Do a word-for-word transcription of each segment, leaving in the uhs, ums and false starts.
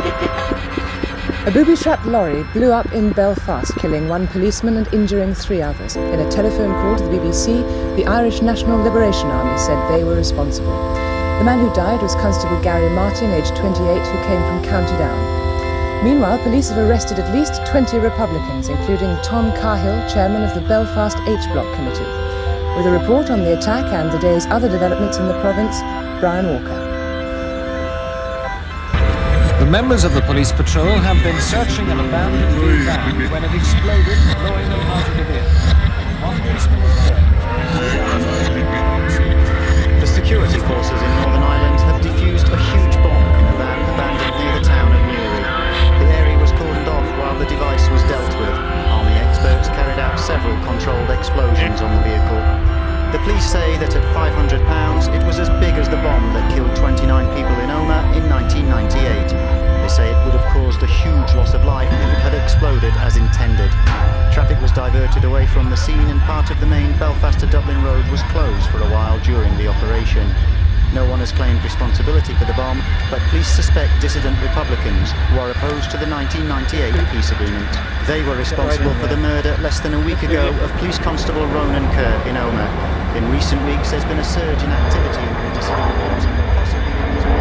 A booby-trapped lorry blew up in Belfast, killing one policeman and injuring three others. In a telephone call to the B B C, the Irish National Liberation Army said they were responsible. The man who died was Constable Gary Martin, aged twenty-eight, who came from County Down. Meanwhile, police have arrested at least twenty Republicans, including Tom Cahill, chairman of the Belfast H-Block Committee. With a report on the attack and the day's other developments in the province, Brian Walker. The members of the police patrol have been searching an abandoned blue van when it exploded, blowing them out of the vehicle. One policeman is dead. The security forces in Northern Ireland have defused a huge bomb in a van abandoned near the town of Newry. The area was cordoned off while the device was dealt with. Army experts carried out several controlled explosions on the vehicle. The police say that at five hundred pounds, it was as big as the bomb that killed twenty-nine people in Omagh in nineteen ninety-eight. They say it would have caused a huge loss of life if it had exploded as intended. Traffic was diverted away from the scene and part of the main Belfast to Dublin road was closed for a while during the operation. No one has claimed responsibility for the bomb, but police suspect dissident Republicans who are opposed to the nineteen ninety-eight peace agreement. They were responsible for the murder less than a week ago of Police Constable Ronan Kerr in Omagh. In recent weeks, there's been a surge in activity in dissident groups, possibly.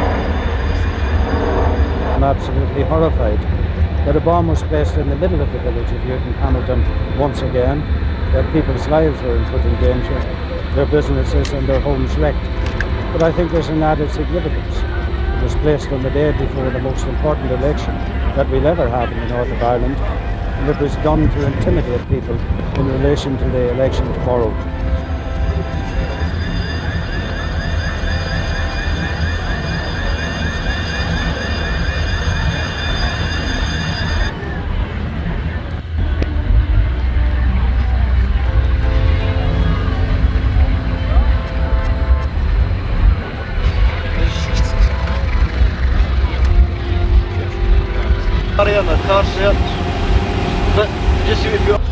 I'm absolutely horrified that a bomb was placed in the middle of the village of Newton Hamilton once again, that people's lives were put in danger, their businesses and their homes wrecked. But I think there's an added significance. It was placed on the day before the most important election that we'll ever have in the north of Ireland, and it was done to intimidate people in relation to the election tomorrow. On the car search, but just see if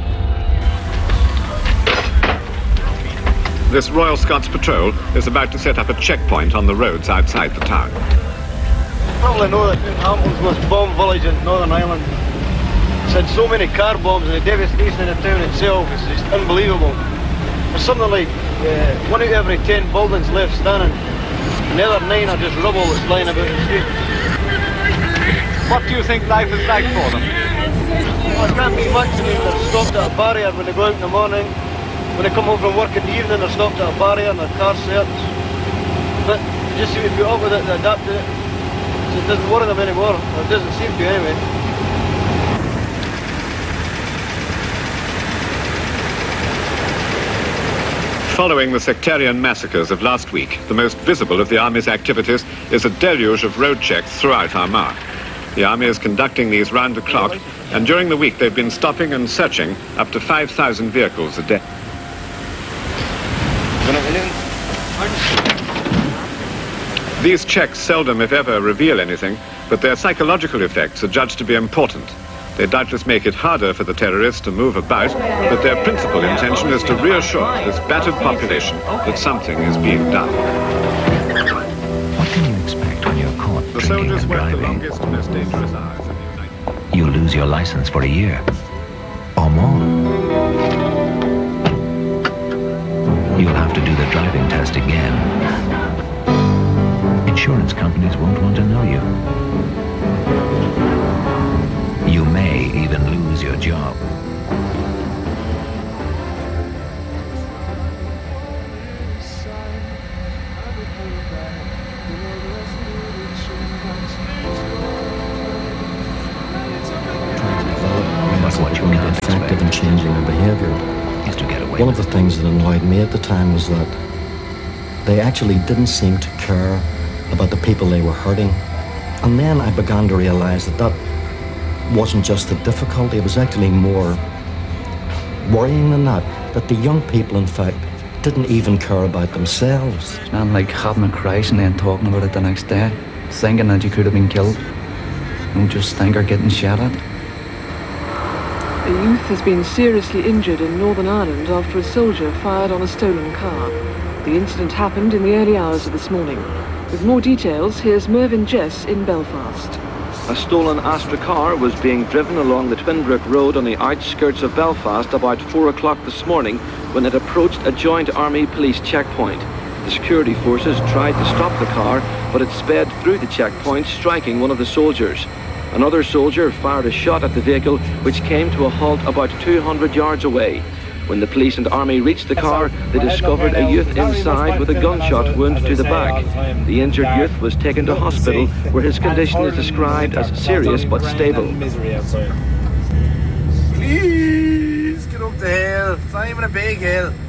This Royal Scots Patrol is about to set up a checkpoint on the roads outside the town. You probably know that Hamilton's most bombed village in Northern Ireland. It's had so many car bombs and the devastation in the town itself is just unbelievable. There's something like uh, one out of every ten buildings left standing, and the other nine are just rubble that's lying about the street. What do you think life is like for them? Well, it can't be much. I mean, they're stopped at a barrier when they go out in the morning. When they come home from work in the evening, they're stopped at a barrier and their car searched. But just seem to be up with it and adapt to it. So it doesn't worry them anymore. Or it doesn't seem to anyway. Following the sectarian massacres of last week, the most visible of the Army's activities is a deluge of road checks throughout Armagh. The Army is conducting these round the clock, and during the week they've been stopping and searching up to five thousand vehicles a day. These checks seldom, if ever, reveal anything, but their psychological effects are judged to be important. They doubtless make it harder for the terrorists to move about, but their principal intention is to reassure this battered population that something is being done. What can you expect when you're caught The drinking soldiers and work the driving? longest, most dangerous hours in the United You lose your license for a year or more. You'll have to do the driving test again. Insurance companies won't want to know you. You may even lose your job. But what you can't effective in expect changing their behaviour. is to get away One of with the things that annoyed me at the time was that they actually didn't seem to care about the people they were hurting. And then I began to realise that that wasn't just the difficulty, it was actually more worrying than that, that the young people, in fact, didn't even care about themselves. It's not like having a crash and then talking about it the next day, thinking that you could have been killed. Don't just think you're getting shot at. A youth has been seriously injured in Northern Ireland after a soldier fired on a stolen car. The incident happened in the early hours of this morning. With more details, here's Mervyn Jess in Belfast. A stolen Astra car was being driven along the Twinbrook Road on the outskirts of Belfast about four o'clock this morning when it approached a joint army-police checkpoint. The security forces tried to stop the car, but it sped through the checkpoint, striking one of the soldiers. Another soldier fired a shot at the vehicle, which came to a halt about two hundred yards away. When the police and army reached the car, they discovered a youth inside with a gunshot wound to the back. The injured youth was taken to hospital, where his condition is described as serious but stable. Please get up the hill. It's not even a big hill.